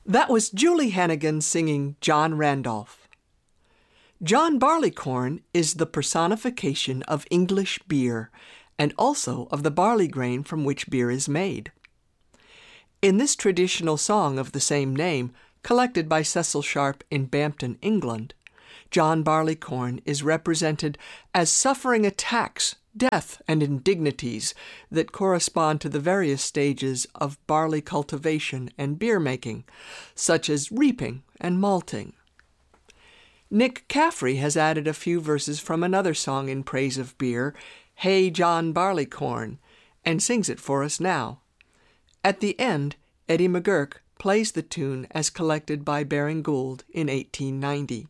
That was Julie Hannigan singing John Randolph. John Barleycorn is the personification of English beer and also of the barley grain from which beer is made. In this traditional song of the same name, collected by Cecil Sharp in Bampton, England, John Barleycorn is represented as suffering attacks, death, and indignities that correspond to the various stages of barley cultivation and beer making, such as reaping and malting. Nick Caffrey has added a few verses from another song in praise of beer, Hey John Barleycorn, and sings it for us now. At the end, Eddie McGurk plays the tune as collected by Baring Gould in 1890.